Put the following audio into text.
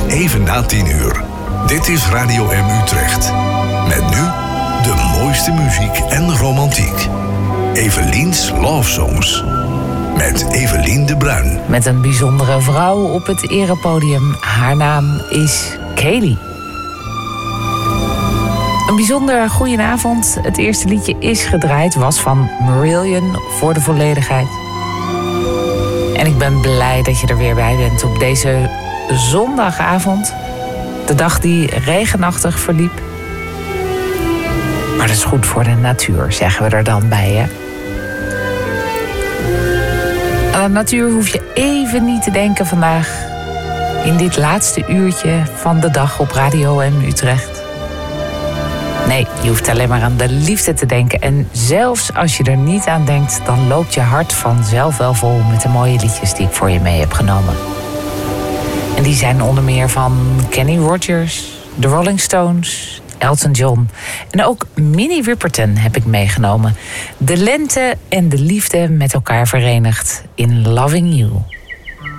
even na 10:00. Dit is Radio M Utrecht. Met nu de mooiste muziek en romantiek. Evelien's Love Songs. Met Evelien de Bruin. Met een bijzondere vrouw op het erepodium. Haar naam is Kaylee. Een bijzonder goedenavond. Het eerste liedje is gedraaid, was van Marillion voor de volledigheid. En ik ben blij dat je er weer bij bent op deze zondagavond. De dag die regenachtig verliep. Maar dat is goed voor de natuur, zeggen we er dan bij, hè? Aan de natuur hoef je even niet te denken vandaag. In dit laatste uurtje van de dag op Radio M Utrecht. Nee, je hoeft alleen maar aan de liefde te denken. En zelfs als je er niet aan denkt, dan loopt je hart vanzelf wel vol met de mooie liedjes die ik voor je mee heb genomen. En die zijn onder meer van Kenny Rogers, The Rolling Stones, Elton John. En ook Minnie Riperton heb ik meegenomen. De lente en de liefde met elkaar verenigd in Loving You.